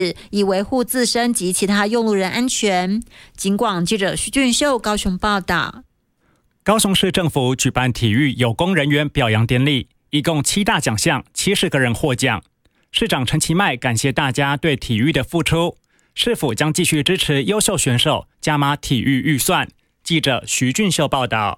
以维护自身及其他用路人安全。警广记者徐俊秀高雄报道。 高雄市政府举办体育有功人员表扬典礼，一共7大奖项，70个人获奖。市长陈其迈感谢大家对体育的付出，市府将继续支持优秀选手，加码体育预算。记者徐俊秀报道。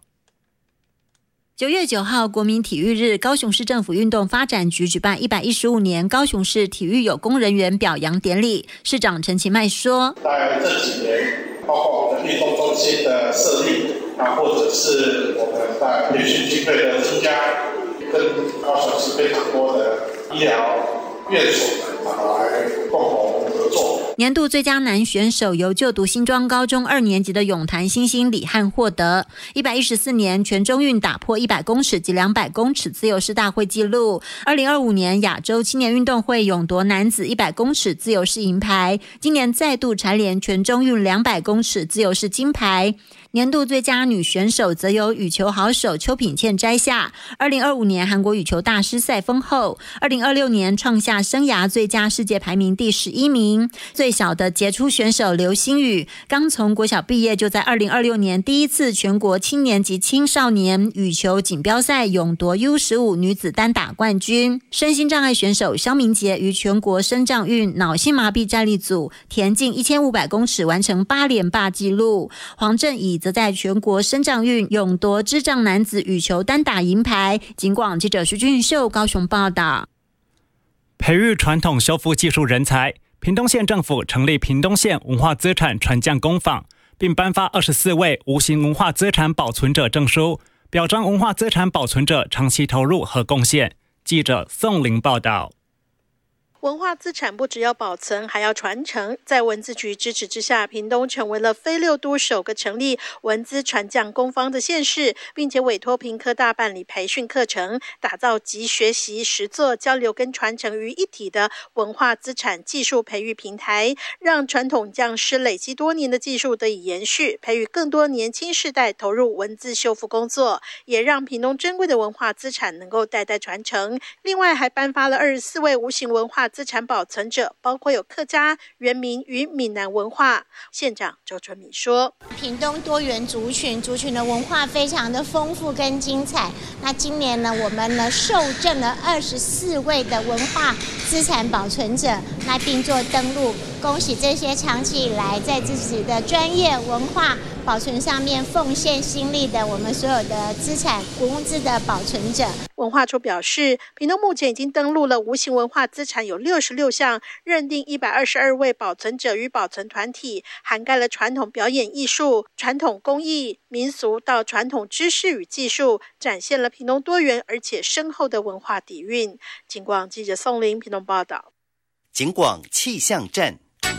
9月9号国民体育日，高雄市政府运动发展局举办115年高雄市体育有功人员表扬典礼。市长陈其迈说， 在这几年，包括我们的运动中心的设立或者是我们在培训经费的增加，跟高雄市非常多的医疗院所来共同合作。 年度最佳男选手由就读新庄高中2年级的泳坛新星李翰获得。114年全中运打破100公尺及200公尺自由式大会纪录。2025年亚洲青年运动会勇夺男子100公尺自由式银牌，今年再度蝉联全中运200公尺自由式金牌。年度最佳女选手则由羽球好手邱品茜摘下。2025年韩国羽球大师赛封后，2026年创下生涯最佳世界排名第11名。最小的杰出选手刘星宇刚从国小毕业，就在2026年第一次全国青年及青少年羽球锦标赛勇夺 U15 女子单打冠军。身心障碍选手萧明杰于全国身障运脑性麻痹站立组田径1500公尺完成8连霸纪录。黄正乙则在全国身障运勇夺智障男子羽球单打银牌。警广记者徐俊秀高雄报道。 培育传统修复技术人才，屏东县政府成立屏东县文化资产传匠工坊，并颁发24位无形文化资产保存者证书，表彰文化资产保存者长期投入和贡献。记者宋玲报道。 文化资产不只要保存，还要传承。在文资局支持之下，屏东成为了非6都首个成立文资传匠工坊的县市，并且委托屏科大办理培训课程，打造集学习、实作、交流跟传承于一体的文化资产技术培育平台，让传统匠师累积多年的技术得以延续，培育更多年轻世代投入文资修复工作，也让屏东珍贵的文化资产能够代代传承。另外还颁发了24位无形文化资产保存者，包括有客家、原民与闽南文化。县长周春米说， 屏东多元族群的文化非常的丰富跟精彩。那今年呢，我们呢受赠了24位的文化资产保存者，那并做登录。恭喜这些长期以来在自己的专业文化保存上面奉献心力的我们所有的资产古物资的保存者。 文化处表示，屏东目前已经登录了无形文化资产有66项，认定122位保存者与保存团体，涵盖了传统表演艺术、传统工艺、民俗到传统知识与技术，展现了屏东多元而且深厚的文化底蕴。警广记者宋玲屏东报道。 警广气象站。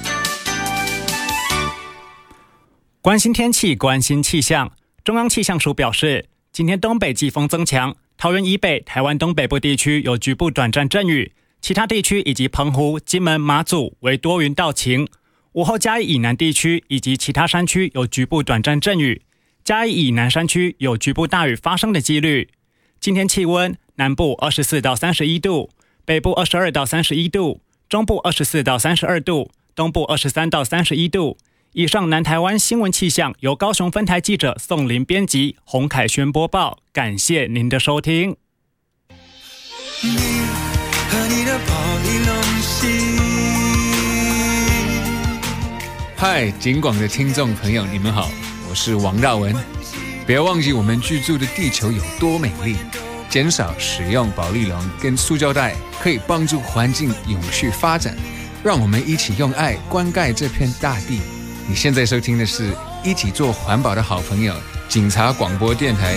关心天气，关心气象。中央气象署表示，今天东北季风增强，桃园以北、台湾东北部地区有局部短暂阵雨，其他地区以及澎湖、金门、马祖为多云到晴。午后嘉义以南地区以及其他山区有局部短暂阵雨，嘉义以南山区有局部大雨发生的几率。今天气温，南部24到31度，北部22到31度，中部24到32度，东部23到31度。以上南台湾新闻气象由高雄分台记者宋林编辑，洪凯轩播报，感谢您的收听。 嗨，警广的听众朋友，你们好，我是王大文。不要忘记我们居住的地球有多美丽，减少使用保丽龙跟塑胶袋，可以帮助环境永续发展。让我们一起用爱灌溉这片大地。你现在收听的是一起做环保的好朋友，警察广播电台